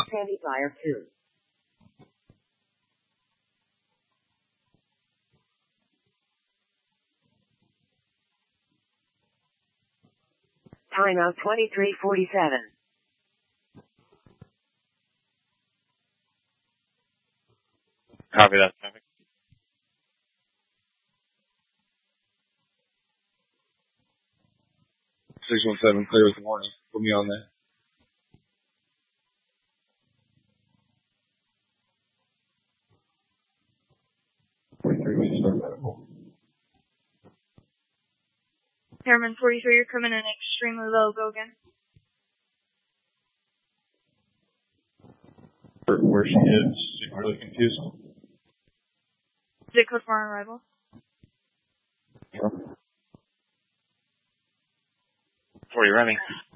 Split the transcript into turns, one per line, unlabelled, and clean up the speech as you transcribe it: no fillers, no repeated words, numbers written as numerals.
Sandy Fire 2. Timeout 23:47.
Copy that, traffic.
617, clear with warning. Put me on that.
Airman 43, you're coming in extremely low. Go again.
Where she is, she's really confused.
Zip code for on arrival.
Sure.
40 running.